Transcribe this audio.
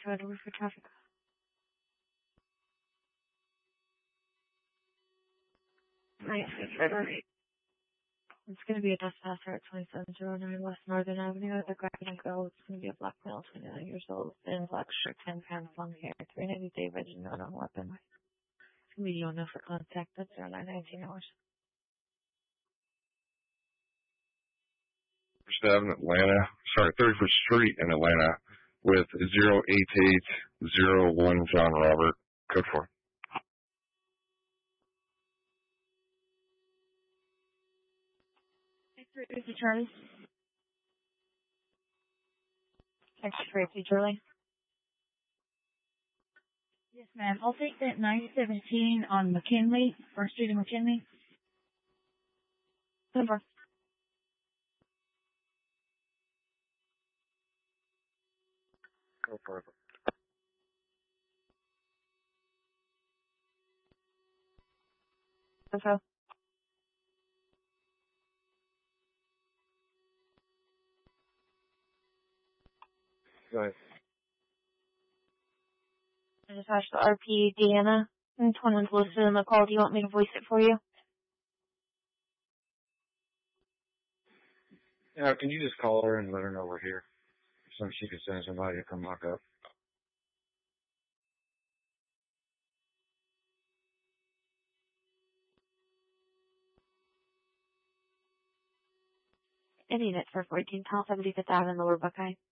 right over for traffic. Nice, right. It's going to be a trespasser at 2709 West Northern Avenue at the Grab and Go. It's going to be a black male, 29 years old, thin, black shirt, 10 pounds, long hair, 390 day registered, no weapon. It's going to be no for contact. That's around 19 hours. First Avenue, Atlanta. Sorry, 31st Street in Atlanta with 08801 John Robert. Code 4. X-ray Charlie. X-ray Charlie. Yes, ma'am. I'll take that 917 on McKinley, 1st Street and McKinley. Number. Go for it. Info. Go ahead. I just watched the RP Deanna. And 21's listed in the call. Do you want me to voice it for you? Yeah, can you just call her and let her know we're here? So she can send somebody to come lock up. Any net for 14 South 75th Avenue, Lower Buckeye.